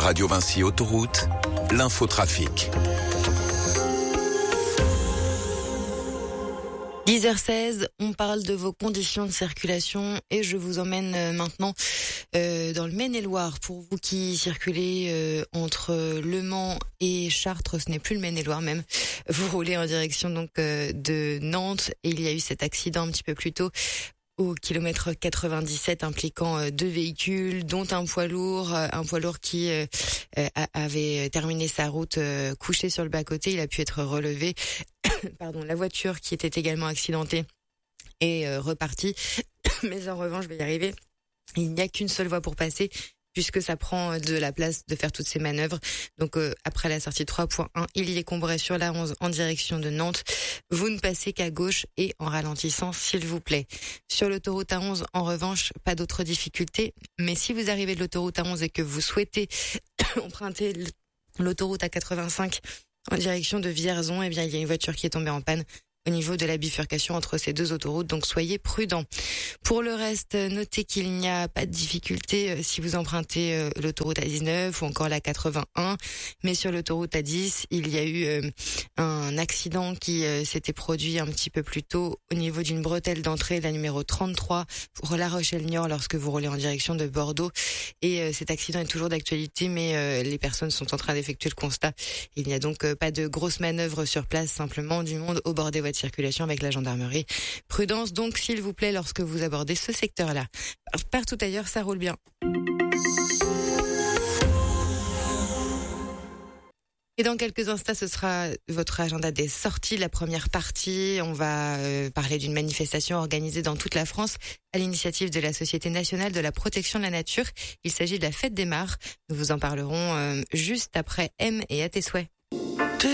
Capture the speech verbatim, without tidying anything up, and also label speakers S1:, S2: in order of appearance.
S1: Radio Vinci Autoroute, l'infotrafic.
S2: dix heures seize, on parle de vos conditions de circulation et je vous emmène maintenant euh, dans le Maine-et-Loire. Pour vous qui circulez euh, entre Le Mans et Chartres, ce n'est plus le Maine-et-Loire même. Vous roulez en direction donc euh, de Nantes et il y a eu cet accident un petit peu plus tôt au kilomètre quatre-vingt-dix-sept impliquant euh, deux véhicules, dont un poids lourd, euh, un poids lourd qui euh, euh, avait terminé sa route euh, couché sur le bas-côté. Il a pu être relevé. Pardon, la voiture qui était également accidentée est euh, repartie. Mais en revanche, je vais y arriver. Il n'y a qu'une seule voie pour passer, puisque ça prend de la place de faire toutes ces manœuvres. Donc euh, après la sortie trois point un, il y est Combray sur la onze en direction de Nantes. Vous ne passez qu'à gauche et en ralentissant, s'il vous plaît. Sur l'autoroute A onze, en revanche, pas d'autres difficultés. Mais si vous arrivez de l'autoroute A onze et que vous souhaitez emprunter l'autoroute A quatre-vingt-cinq en direction de Vierzon, eh bien il y a une voiture qui est tombée en panne au niveau de la bifurcation entre ces deux autoroutes, donc soyez prudents. Pour le reste, notez qu'il n'y a pas de difficulté si vous empruntez l'autoroute A dix-neuf ou encore la quatre-vingt-un, mais sur l'autoroute A dix, il y a eu un accident qui s'était produit un petit peu plus tôt au niveau d'une bretelle d'entrée, la numéro trente-trois, pour La Rochelle-Niort lorsque vous roulez en direction de Bordeaux. Et cet accident est toujours d'actualité, mais les personnes sont en train d'effectuer le constat. Il n'y a donc pas de grosses manœuvres sur place, simplement du monde au bord des voies de circulation avec la gendarmerie. Prudence donc, s'il vous plaît, lorsque vous abordez ce secteur-là. Partout ailleurs, ça roule bien. Et dans quelques instants, ce sera votre agenda des sorties, la première partie. On va euh, parler d'une manifestation organisée dans toute la France à l'initiative de la Société nationale de la protection de la nature. Il s'agit de la fête des mares. Nous vous en parlerons euh, juste après M et à tes souhaits.